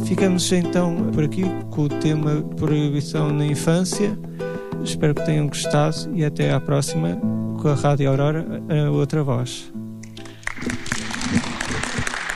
Ficamos então por aqui com o tema proibição na infância. Espero que tenham gostado e até à próxima com a Rádio Aurora, a outra voz.